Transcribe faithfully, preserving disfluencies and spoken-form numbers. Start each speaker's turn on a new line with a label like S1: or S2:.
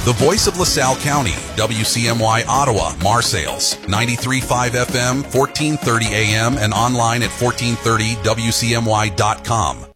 S1: The voice of LaSalle County, W C M Y Ottawa, Marseilles, ninety-three point five F M, fourteen thirty A M, and online at fourteen thirty W C M Y dot com.